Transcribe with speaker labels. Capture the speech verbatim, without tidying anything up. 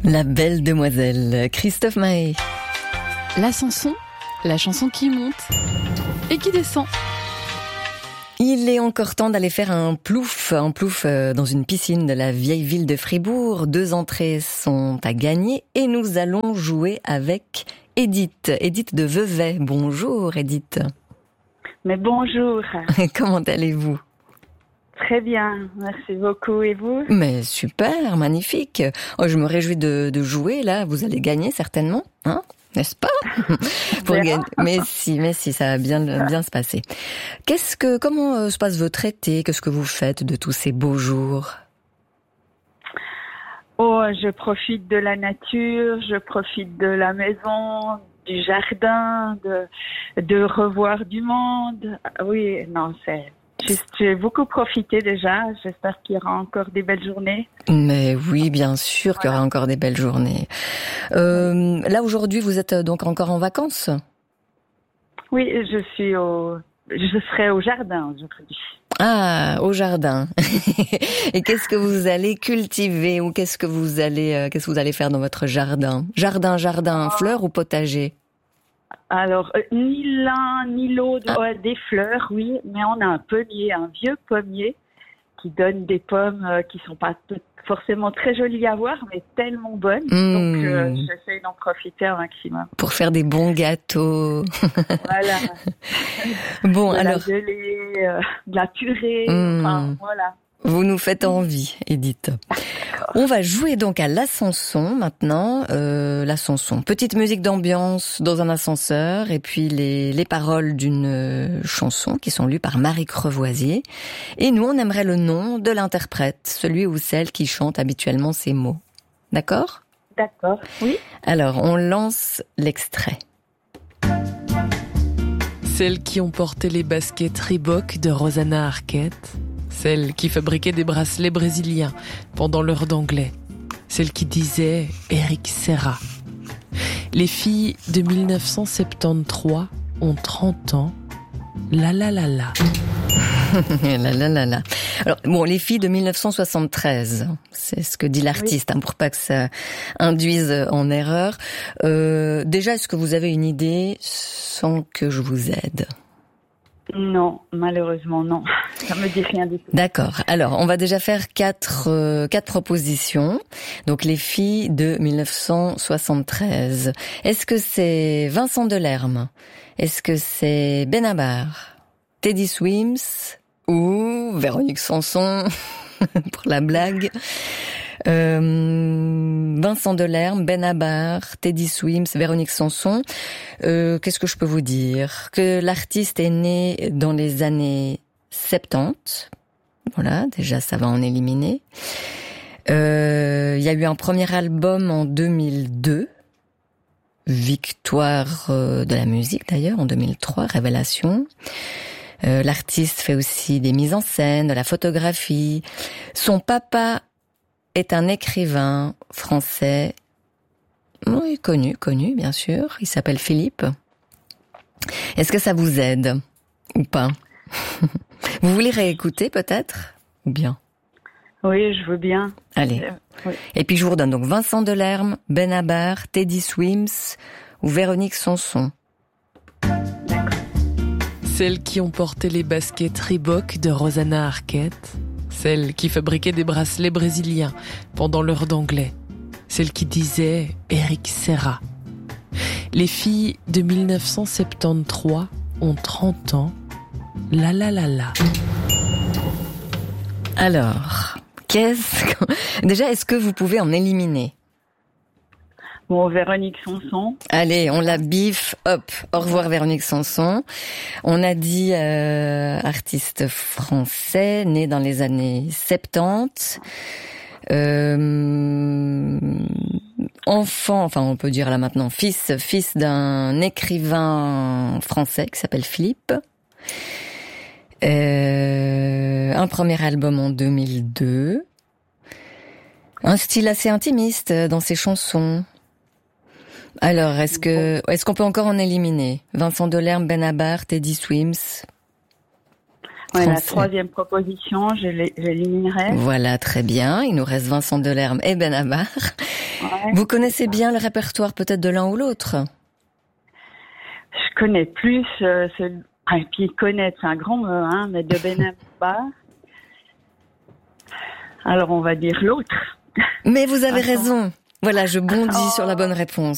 Speaker 1: La belle demoiselle, Christophe Mahé.
Speaker 2: La chanson, la chanson qui monte et qui descend.
Speaker 1: Il est encore temps d'aller faire un plouf, un plouf dans une piscine de la vieille ville de Fribourg. Deux entrées sont à gagner et nous allons jouer avec Edith. Edith de Vevey. Bonjour Edith.
Speaker 3: Mais bonjour.
Speaker 1: Comment allez-vous ?
Speaker 3: Très bien, merci beaucoup. Et vous ?
Speaker 1: Mais super, magnifique. Oh, je me réjouis de, de jouer là. Vous allez gagner certainement, hein ? N'est-ce pas ? Pour gagner. Mais si, mais si, ça va bien, bien se passer. Qu'est-ce que, comment se passe votre été ? Qu'est-ce que vous faites de tous ces beaux jours ?
Speaker 3: Oh, je profite de la nature, je profite de la maison, du jardin, de, de revoir du monde. Oui, non, c'est... J'ai beaucoup profité déjà. J'espère qu'il y aura encore des belles journées.
Speaker 1: Mais oui, bien sûr qu'il y aura
Speaker 3: voilà.
Speaker 1: encore des belles journées. Euh, là, aujourd'hui, vous êtes donc encore en vacances ?
Speaker 3: Oui, je suis au... Je serai au jardin aujourd'hui.
Speaker 1: Ah, au jardin. Et qu'est-ce que vous allez cultiver ou qu'est-ce que vous allez, euh, qu'est-ce que vous allez faire dans votre jardin ? Jardin, jardin, oh. Fleurs ou potager ?
Speaker 3: Alors, euh, ni l'un ni l'autre, ah. ouais, des fleurs, oui, mais on a un pommier, un vieux pommier qui donne des pommes euh, qui sont pas toutes forcément très jolies à voir, mais tellement bonnes. Mmh. Donc, euh, j'essaye d'en profiter un maximum.
Speaker 1: Pour faire des bons gâteaux.
Speaker 3: Voilà.
Speaker 1: Bon,
Speaker 3: de
Speaker 1: alors.
Speaker 3: La gelée, euh, de la purée, mmh. enfin, voilà.
Speaker 1: Vous nous faites envie, Edith. On va jouer donc à l'ascension maintenant. Euh, l'ascension, petite musique d'ambiance dans un ascenseur et puis les, les paroles d'une chanson qui sont lues par Marie Crevoisier. Et nous, on aimerait le nom de l'interprète, celui ou celle qui chante habituellement ces mots. D'accord ?
Speaker 3: D'accord, oui.
Speaker 1: Alors, on lance l'extrait.
Speaker 2: Celles qui ont porté les baskets Reebok de Rosanna Arquette. Celle qui fabriquait des bracelets brésiliens pendant l'heure d'anglais. Celle qui disait Eric Serra. Les filles de dix-neuf cent soixante-treize ont trente ans. La la la la.
Speaker 1: la la la la. Alors, bon, les filles de dix-neuf cent soixante-treize, c'est ce que dit l'artiste, oui. hein, pour pas que ça induise en erreur. Euh, déjà, est-ce que vous avez une idée sans que je vous aide ?
Speaker 3: Non, malheureusement non. Ça me dit rien du tout.
Speaker 1: D'accord. Alors, on va déjà faire quatre euh, quatre propositions. Donc, les filles de dix-neuf cent soixante-treize. Est-ce que c'est Vincent Delerme ? Est-ce que c'est Benabar ? Teddy Swims ou Véronique Sanson pour la blague ? Euh, Vincent Delerme, Benabar, Teddy Swims, Véronique Sanson. Euh, qu'est-ce que je peux vous dire ? Que l'artiste est né dans les années soixante-dix. Voilà, déjà ça va en éliminer. Euh, il y a eu un premier album en deux mille deux. Victoire de la musique d'ailleurs, en deux mille trois, Révélation. Euh, l'artiste fait aussi des mises en scène, de la photographie. Son papa est un écrivain français, oui, connu, connu, bien sûr. Il s'appelle Philippe. Est-ce que ça vous aide ou pas ? Vous voulez réécouter peut-être ou bien ?
Speaker 3: Oui, je veux bien.
Speaker 1: Allez.
Speaker 3: Euh, oui.
Speaker 1: Et puis je vous redonne donc Vincent Delerme, Benabar, Teddy Swims ou Véronique Sanson.
Speaker 3: D'accord.
Speaker 2: Celles qui ont porté les baskets Reebok de Rosanna Arquette. Celle qui fabriquait des bracelets brésiliens pendant l'heure d'anglais. Celle qui disait Eric Serra. Les filles de dix-neuf cent soixante-treize ont trente ans. La la la la.
Speaker 1: Alors, qu'est-ce que... Déjà, est-ce que vous pouvez en éliminer ?
Speaker 3: Bon, Véronique Sanson.
Speaker 1: Allez, on la biffe, hop, au revoir Véronique Sanson. On a dit euh, artiste français, né dans les années soixante-dix. Euh, enfant, enfin on peut dire là maintenant, fils, fils d'un écrivain français qui s'appelle Philippe. Euh, un premier album en deux mille deux. Un style assez intimiste dans ses chansons. Alors, est-ce que est-ce qu'on peut encore en éliminer ? Vincent Delerme, Benabar, Teddy Swims.
Speaker 3: Ouais, la troisième proposition, je l'éliminerai.
Speaker 1: Voilà, très bien. Il nous reste Vincent Delerme et Benabar.
Speaker 3: Ouais.
Speaker 1: Vous connaissez bien le répertoire peut-être de l'un ou l'autre?
Speaker 3: Je connais plus, euh, ce... ah, et puis connaître, c'est un grand mot, hein, mais de Benamba. Alors on va dire l'autre.
Speaker 1: Mais vous avez
Speaker 3: Attends.
Speaker 1: raison. Voilà, je bondis
Speaker 3: Oh.
Speaker 1: sur la bonne réponse.